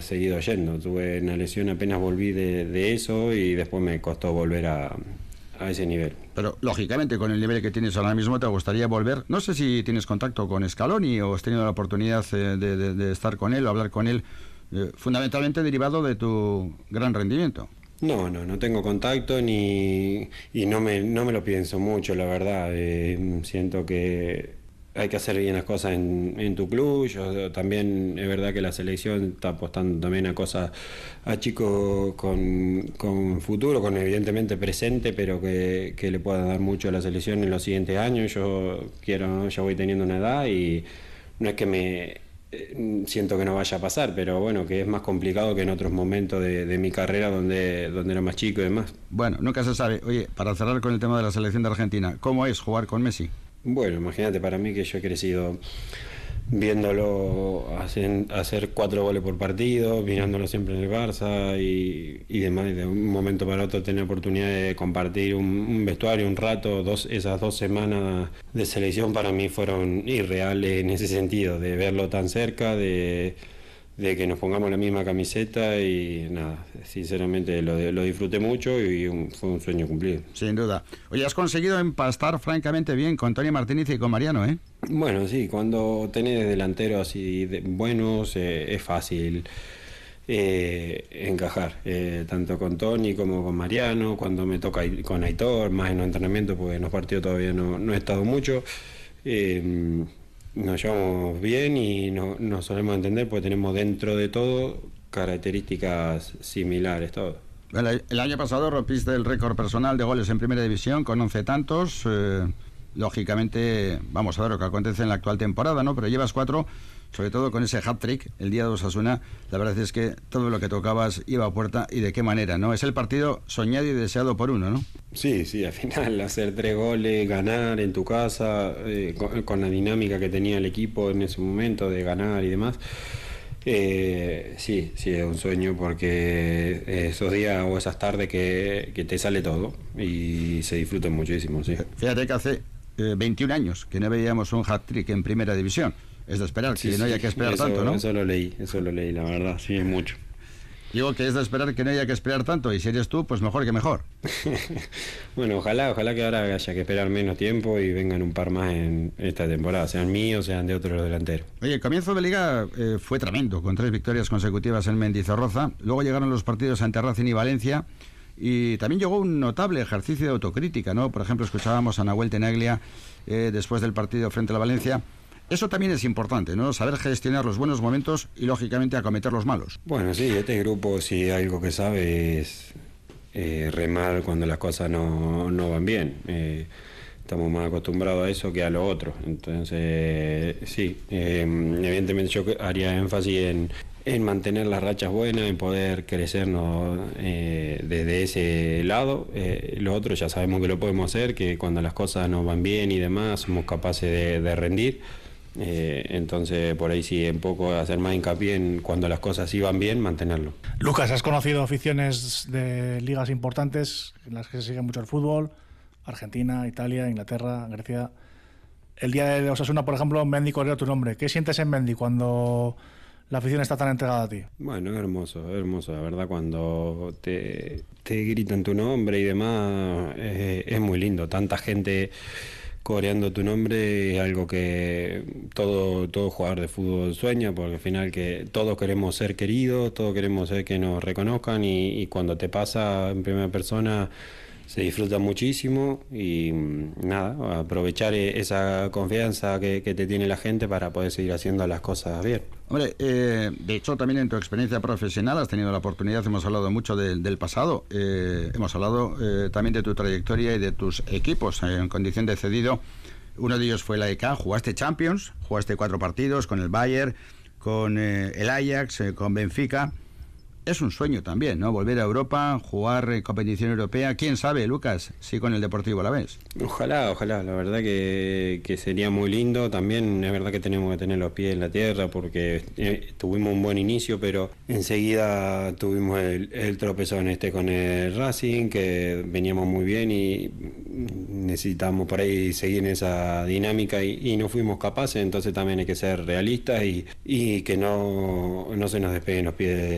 seguido yendo. Tuve una lesión, apenas volví de eso y después me costó volver a ese nivel. Pero, lógicamente, con el nivel que tienes ahora mismo, te gustaría volver. No sé si tienes contacto con Scaloni o has tenido la oportunidad de estar con él o hablar con él, fundamentalmente derivado de tu gran rendimiento. No tengo contacto y no me lo pienso mucho, la verdad. Siento que hay que hacer bien las cosas en tu club. Yo también, es verdad que la selección está apostando también a cosas, a chicos con futuro, con evidentemente presente, pero que le pueda dar mucho a la selección en los siguientes años. Ya voy teniendo una edad y no es que siento que no vaya a pasar, pero bueno, que es más complicado que en otros momentos de mi carrera donde era más chico y demás. Bueno, nunca se sabe. Oye, para cerrar con el tema de la selección de Argentina, ¿cómo es jugar con Messi? Bueno, imagínate, para mí que yo he crecido viéndolo hacer 4 goles por partido, mirándolo siempre en el Barça y demás, y de un momento para otro tener oportunidad de compartir un vestuario un rato. Esas 2 semanas de selección para mí fueron irreales en ese sentido, de verlo tan cerca, de que nos pongamos la misma camiseta y nada, sinceramente lo disfruté mucho y fue un sueño cumplido. Sin duda. Oye, has conseguido empastar francamente bien con Toni Martínez y con Mariano, ¿eh? Bueno, sí, cuando tenés delanteros así buenos es fácil encajar, tanto con Toni como con Mariano. Cuando me toca con Aitor, más en los entrenamientos, porque en los partidos todavía no he estado mucho. Nos llevamos bien y nos solemos entender porque tenemos dentro de todo características similares, todo. Bueno, el año pasado rompiste el récord personal de goles en Primera División con 11 tantos. Lógicamente, vamos a ver lo que acontece en la actual temporada, ¿no? Pero llevas 4, sobre todo con ese hat-trick el día de Osasuna. La verdad es que todo lo que tocabas iba a puerta, y de qué manera, ¿no? Es el partido soñado y deseado por uno, ¿no? Sí, al final hacer 3 goles, ganar en tu casa, con la dinámica que tenía el equipo en ese momento de ganar y demás. Sí, es un sueño, porque esos días o esas tardes que te sale todo y se disfruta muchísimo, sí. Fíjate que hace 21 años que no veíamos un hat-trick en Primera División. Es de esperar, que no haya que esperar tanto, ¿no? Eso lo leí, la verdad, sí, es mucho. Digo que es de esperar que no haya que esperar tanto, y si eres tú, pues mejor que mejor. Bueno, ojalá que ahora haya que esperar menos tiempo y vengan un par más en esta temporada, sean míos, sean de otros delanteros. Oye, el comienzo de Liga fue tremendo, con 3 victorias consecutivas en Mendizorroza. Luego llegaron los partidos ante Racing y Valencia, y también llegó un notable ejercicio de autocrítica, ¿no? Por ejemplo, escuchábamos a Nahuel Tenaglia después del partido frente a la Valencia. Eso también es importante, ¿no? Saber gestionar los buenos momentos y, lógicamente, acometer los malos. Bueno, sí, este grupo, si algo que sabe es remar cuando las cosas no van bien. Estamos más acostumbrados a eso que a lo otro. Entonces, sí, evidentemente yo haría énfasis en mantener las rachas buenas, en poder crecernos desde ese lado. Lo otro ya sabemos que lo podemos hacer, que cuando las cosas no van bien y demás, somos capaces de rendir. Entonces por ahí sí, un poco hacer más hincapié en cuando las cosas iban bien, mantenerlo. Lucas, has conocido aficiones de ligas importantes en las que se sigue mucho el fútbol: Argentina, Italia, Inglaterra, Grecia. El día de Osasuna, por ejemplo, Mendy corrió tu nombre. ¿Qué sientes en Mendy cuando la afición está tan entregada a ti? Bueno, hermoso, la verdad, cuando te gritan tu nombre y demás, es muy lindo. Tanta gente coreando tu nombre es algo que todo jugador de fútbol sueña, porque al final que todos queremos ser queridos, todos queremos ser que nos reconozcan, y cuando te pasa en primera persona se disfruta muchísimo. Y nada, aprovechar esa confianza que te tiene la gente para poder seguir haciendo las cosas bien. Hombre, de hecho, también en tu experiencia profesional has tenido la oportunidad, hemos hablado mucho del pasado, hemos hablado también de tu trayectoria y de tus equipos en condición de cedido. Uno de ellos fue la EK, jugaste Champions, jugaste 4 partidos con el Bayern, con el Ajax, con Benfica. Es un sueño también, ¿no? Volver a Europa, jugar competición europea. ¿Quién sabe, Lucas, si con el Deportivo Alavés? Ojalá, la verdad que sería muy lindo. También es verdad que tenemos que tener los pies en la tierra, porque tuvimos un buen inicio, pero enseguida tuvimos el tropezón con el Racing, que veníamos muy bien y necesitamos por ahí seguir en esa dinámica y no fuimos capaces. Entonces también hay que ser realistas y que no se nos despeguen los pies